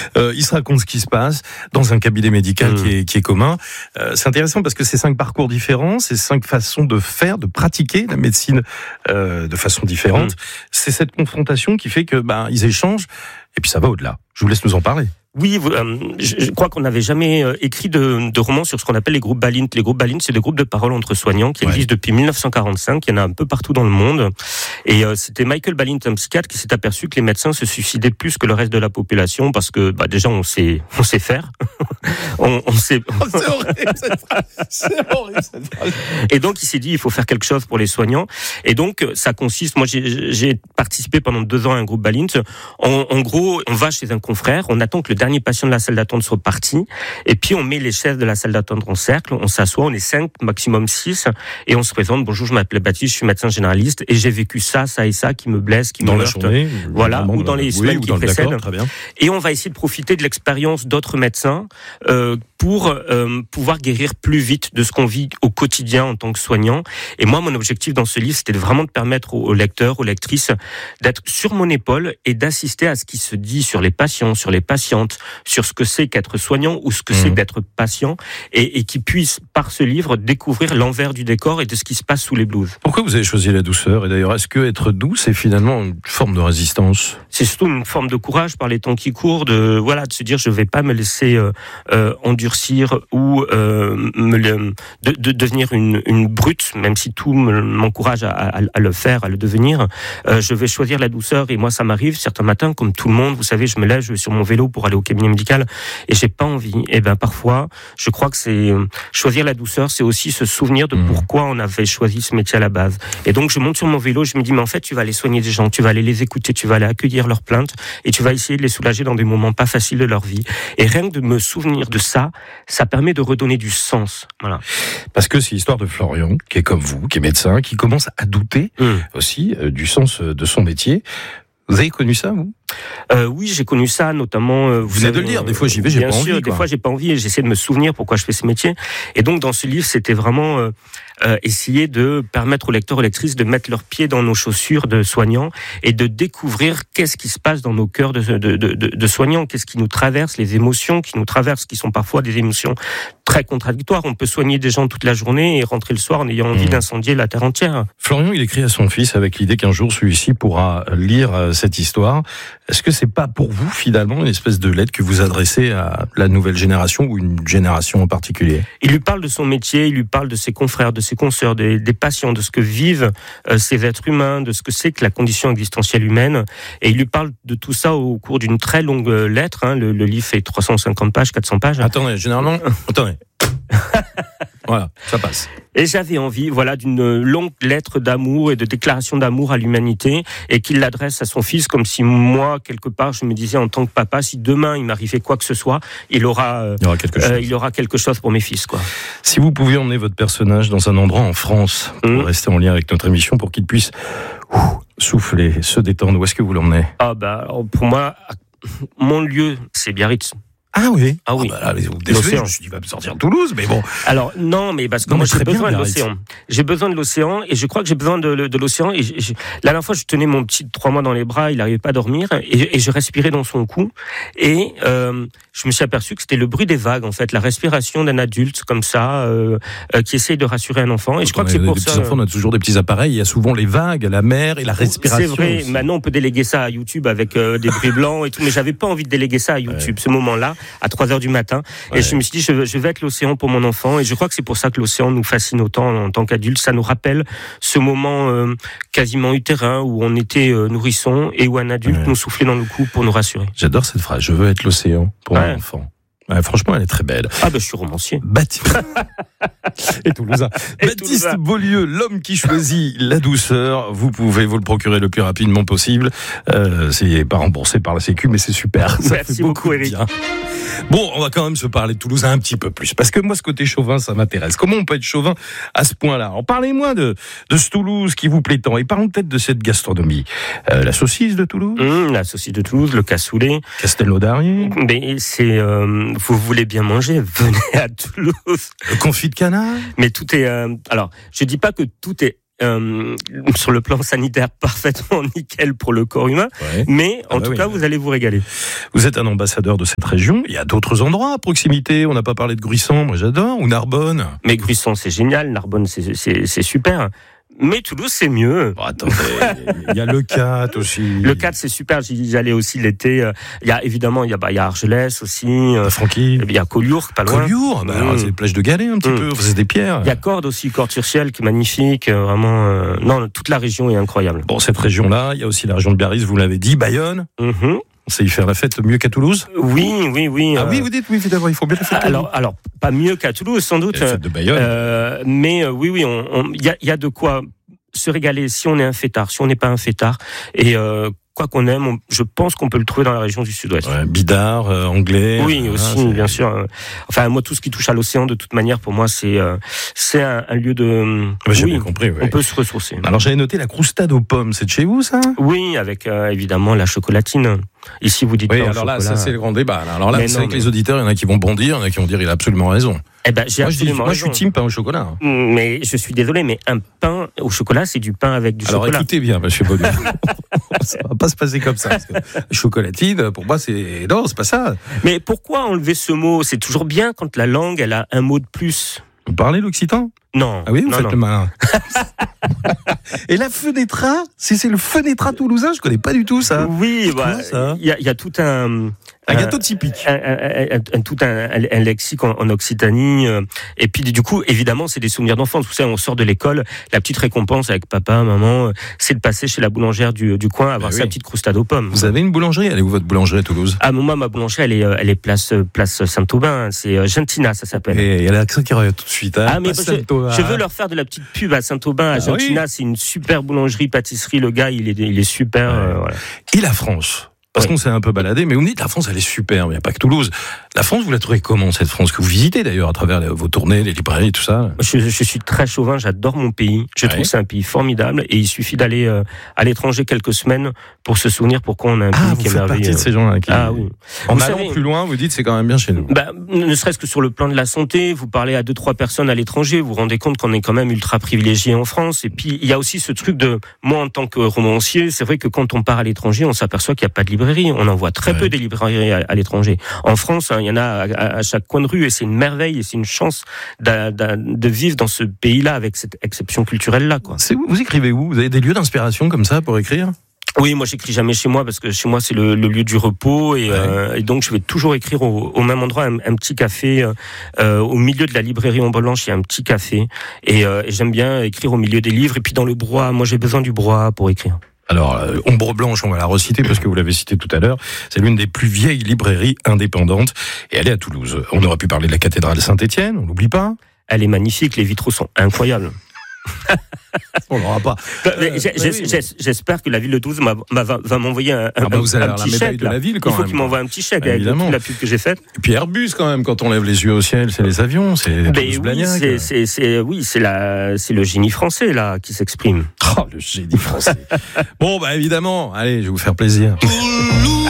Il se raconte ce qui se passe dans un cabinet médical qui est commun. C'est intéressant parce que c'est 5 parcours différents, c'est 5 façons de faire, de pratiquer la médecine de façon différente. C'est cette confrontation qui fait que ils échangent et puis ça va au-delà. Je vous laisse nous en parler. Oui, je crois qu'on n'avait jamais écrit de roman sur ce qu'on appelle les groupes Balint. Les groupes Balint, c'est des groupes de parole entre soignants qui existent depuis 1945. Il y en a un peu partout dans le monde. Et c'était Michael Balint, un psychiatre, qui s'est aperçu que les médecins se suicidaient plus que le reste de la population parce que déjà on sait faire. on sait. C'est horrible cette phrase. C'est horrible cette phrase. Et donc il s'est dit il faut faire quelque chose pour les soignants. Et donc ça consiste. Moi j'ai participé pendant 2 ans à un groupe Balint. En gros, on va chez un confrère, on attend que le dernier patient de la salle d'attente soit parti, et puis on met les chaises de la salle d'attente en cercle, on s'assoit, on est 5, maximum 6, et on se présente. Bonjour, je m'appelle Baptiste, je suis médecin généraliste, et j'ai vécu ça et ça qui me blesse, qui dans me la heurte. Journée, voilà, ou dans les semaines qui précèdent. Très bien. Et on va essayer de profiter de l'expérience d'autres médecins pour pouvoir guérir plus vite de ce qu'on vit au quotidien en tant que soignant. Et moi, mon objectif dans ce livre, c'était vraiment de permettre aux lecteurs, aux lectrices, d'être sur mon épaule et d'assister à ce qui se dit sur les patients, sur les patientes, sur ce que c'est qu'être soignant ou ce que c'est d'être patient, et qui puissent, par ce livre, découvrir l'envers du décor et de ce qui se passe sous les blouses. Pourquoi vous avez choisi la douceur ? Et d'ailleurs, est-ce que être doux, c'est finalement une forme de résistance ? C'est surtout une forme de courage par les temps qui courent, de se dire je vais pas me laisser endurcir ou de devenir une brute, même si tout m'encourage à le faire, à le devenir. Je vais choisir la douceur, et moi ça m'arrive certains matins, comme tout le monde, vous savez, je me lève, je vais sur mon vélo pour aller au cabinet médical et j'ai pas envie. Et parfois, je crois que c'est choisir la douceur, c'est aussi se souvenir de pourquoi on avait choisi ce métier à la base. Et donc je monte sur mon vélo, je me dis mais en fait tu vas aller soigner des gens, tu vas aller les écouter, tu vas aller accueillir leurs plaintes et tu vas essayer de les soulager dans des moments pas faciles de leur vie. Et rien que de me souvenir de ça permet de redonner du sens. Voilà. Parce que c'est l'histoire de Florian, qui est comme vous, qui est médecin, qui commence à douter aussi du sens de son métier. Vous avez connu ça, vous ? Oui, j'ai connu ça, notamment. Vous venez de le dire, des fois j'y vais, j'ai pas envie. Bien sûr, des fois j'ai pas envie et j'essaie de me souvenir pourquoi je fais ce métier. Et donc dans ce livre, c'était vraiment essayer de permettre aux lecteurs et lectrices de mettre leurs pieds dans nos chaussures de soignants et de découvrir qu'est-ce qui se passe dans nos cœurs de soignants, qu'est-ce qui nous traverse, les émotions qui nous traversent, qui sont parfois des émotions très contradictoires. On peut soigner des gens toute la journée et rentrer le soir en ayant envie d'incendier la terre entière. Florian, il écrit à son fils avec l'idée qu'un jour celui-ci pourra lire cette histoire. Est-ce que c'est pas pour vous finalement une espèce de lettre que vous adressez à la nouvelle génération ou une génération en particulier ? Il lui parle de son métier, il lui parle de ses confrères, de ses consoeurs, des patients, de ce que vivent ces êtres humains, de ce que c'est que la condition existentielle humaine. Et il lui parle de tout ça au cours d'une très longue lettre. Le livre fait 350 pages, 400 pages. Attendez. Voilà, ça passe. Et j'avais envie, d'une longue lettre d'amour et de déclaration d'amour à l'humanité, et qu'il l'adresse à son fils comme si moi, quelque part, je me disais en tant que papa, si demain il m'arrivait quoi que ce soit, il aura quelque chose pour mes fils, quoi. Si vous pouviez emmener votre personnage dans un endroit en France, pour rester en lien avec notre émission, pour qu'il puisse souffler, se détendre, où est-ce que vous l'emmenez ? Pour moi, mon lieu, c'est Biarritz. Ah oui. Là, désolé, je me suis dit, va me sortir de Toulouse, mais bon. Alors, non, mais parce que moi, j'ai besoin de l'océan. J'ai besoin de l'océan, et je crois que j'ai besoin de l'océan. Et la dernière fois, je tenais mon petit de 3 mois dans les bras, il n'arrivait pas à dormir, et je respirais dans son cou. Et je me suis aperçu que c'était le bruit des vagues, en fait, la respiration d'un adulte, comme ça, qui essaye de rassurer un enfant. Et je crois que c'est pour ça. Les enfants, on a toujours des petits appareils, il y a souvent les vagues, la mer et la respiration. C'est vrai, aussi. Maintenant, on peut déléguer ça à YouTube avec des bruits blancs et tout, mais j'avais pas envie de déléguer ça à YouTube, ce moment-là, à 3h du matin. Et je me suis dit, je vais être l'océan pour mon enfant. Et je crois que c'est pour ça que l'océan nous fascine autant en tant qu'adultes. Ça nous rappelle ce moment quasiment utérin où on était nourrisson et où un adulte nous soufflait dans le cou pour nous rassurer. J'adore cette phrase. Je veux être l'océan pour mon enfant. Ouais, franchement, elle est très belle. Je suis romancier. Et Toulousain. Baptiste Beaulieu, l'homme qui choisit la douceur. Vous pouvez vous le procurer le plus rapidement possible. C'est pas remboursé par la Sécu, mais c'est super. Merci beaucoup, Eric. Bon, on va quand même se parler de Toulouse un petit peu plus, parce que moi, ce côté chauvin, ça m'intéresse. Comment on peut être chauvin à ce point-là ? Alors, parlez-moi de ce Toulouse qui vous plaît tant, et parlons peut-être de cette gastronomie. La saucisse de Toulouse ? La saucisse de Toulouse, le cassoulet. Castelnaudarié ? Mais c'est... vous voulez bien manger, venez à Toulouse. Le confit de canard ? Mais tout est... alors, je dis pas que tout est sur le plan sanitaire parfaitement nickel pour le corps humain, mais en tout cas vous allez vous régaler. Vous êtes un ambassadeur de cette région, il y a d'autres endroits à proximité, on n'a pas parlé de Gruissan, moi j'adore, ou Narbonne. Mais Gruissan c'est génial, Narbonne c'est super. Mais Toulouse, c'est mieux. Bon, attendez, il y a le 4 aussi. Le 4, c'est super. J'y allais aussi l'été. Il y a évidemment, il y a Argelès aussi. Francky. Il y a Collioure, pas loin. Collioure, c'est les plages de Galets un petit peu. C'est des pierres. Il y a Cordes aussi, Cordes-sur-Ciel, qui est magnifique. Vraiment, non, toute la région est incroyable. Bon, cette région-là, il y a aussi la région de Biarritz, vous l'avez dit, Bayonne. On sait y faire la fête mieux qu'à Toulouse. Oui. Ah oui, vous dites oui, évidemment, il faut bien la fête. Alors, pas mieux qu'à Toulouse, sans doute. La fête de Bayonne. Mais oui, il y a de quoi se régaler si on est un fêtard, si on n'est pas un fêtard. Et quoi qu'on aime, je pense qu'on peut le trouver dans la région du Sud-Ouest. Bidart, anglais. Oui, aussi, bien sûr. Enfin, moi, tout ce qui touche à l'océan, de toute manière, pour moi, c'est un lieu de... J'ai bien compris. On peut se ressourcer. Alors, j'avais noté la croustade aux pommes. C'est de chez vous, ça? Oui, avec évidemment la chocolatine. Ici, vous dites oui, pas alors là, chocolat. ça, c'est le grand débat. Alors là, c'est vrai que les auditeurs, il y en a qui vont bondir, il y en a qui vont dire, il a absolument raison. Eh ben, moi, je suis team pain au chocolat. Mais je suis désolé, mais un pain au chocolat, c'est du pain avec du chocolat. Alors écoutez bien, monsieur Baudu. Ça va pas se passer comme ça. Parce que chocolatine, pour moi, non, c'est pas ça. Mais pourquoi enlever ce mot? C'est toujours bien quand la langue, elle a un mot de plus. Vous parlez l'occitan? Non. Ah oui, vous faites le malin. Et la fenêtra, c'est le fenêtra toulousain, je connais pas du tout ça. Oui, il y a tout un gâteau typique. Tout un lexique en Occitanie. Et puis, du coup, évidemment, c'est des souvenirs d'enfance. Vous savez, on sort de l'école, la petite récompense avec papa, maman, c'est de passer chez la boulangère du coin, avoir sa petite croustade aux pommes. Vous avez une boulangerie? Elle est où votre boulangerie à Toulouse? Ah, moi, ma boulangerie, elle est place Saint-Aubin. C'est Gentina, ça s'appelle. Et il y a l'accent qui revient tout de suite. Ah, mais je veux leur faire de la petite pub à Saint-Aubin, à Gentina. Oui. C'est une super boulangerie, pâtisserie. Le gars, il est super. Voilà. Et la France? Parce qu'on s'est un peu baladé, mais vous me dites la France, elle est super, il n'y a pas que Toulouse. La France, vous la trouvez comment, cette France que vous visitez d'ailleurs à travers vos tournées, les librairies, tout ça? Je suis très chauvin, j'adore mon pays. Je trouve que c'est un pays formidable et il suffit d'aller à l'étranger quelques semaines pour se souvenir pourquoi on a un pays qui est merveilleux. Vous faites partie de ces gens-là qui... Ah oui. En allant plus loin, vous dites c'est quand même bien chez nous. Ne serait-ce que sur le plan de la santé, vous parlez à 2-3 personnes à l'étranger, vous vous rendez compte qu'on est quand même ultra privilégié en France. Et puis il y a aussi ce truc de, moi en tant que romancier, c'est vrai que quand on part à l'étranger, on s'aperçoit qu'il n'y a pas de librairie. On en voit très peu des librairies à l'étranger. En France, il y en a à chaque coin de rue et c'est une merveille et c'est une chance de vivre dans ce pays-là avec cette exception culturelle-là, quoi. Vous écrivez où? Vous avez des lieux d'inspiration comme ça pour écrire? Oui, moi j'écris jamais chez moi parce que chez moi c'est le lieu du repos et donc je vais toujours écrire au même endroit, un petit café au milieu de la librairie Ombre Blanche, il y a un petit café et j'aime bien écrire au milieu des livres et puis dans le brouhaha, moi j'ai besoin du brouhaha pour écrire. Alors, Ombre Blanche, on va la reciter parce que vous l'avez cité tout à l'heure. C'est l'une des plus vieilles librairies indépendantes et elle est à Toulouse. On aurait pu parler de la cathédrale Saint-Étienne, on l'oublie pas. Elle est magnifique, les vitraux sont incroyables. On l'aura pas. J'espère que la ville de Toulouse va m'envoyer un petit chèque. De la ville, quand il faut qu'il m'envoie un petit chèque avec toute la pub que j'ai faite. Et puis Airbus quand même, quand on lève les yeux au ciel, c'est les avions, c'est Toulouse-Blagnac. C'est le génie français là qui s'exprime. Oh, le génie français. Bon, évidemment, allez, je vais vous faire plaisir.